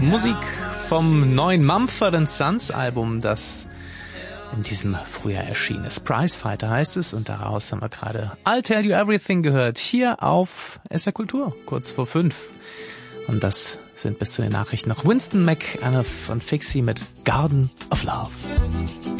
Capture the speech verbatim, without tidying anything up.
Musik vom neuen Mumford and Sons Album, das in diesem Frühjahr erschienen ist. Prizefighter heißt es und daraus haben wir gerade I'll Tell You Everything gehört, hier auf S R Kultur, kurz vor fünf. Und das sind bis zu den Nachrichten noch Winston McAnuff und Fixie mit Garden of Love.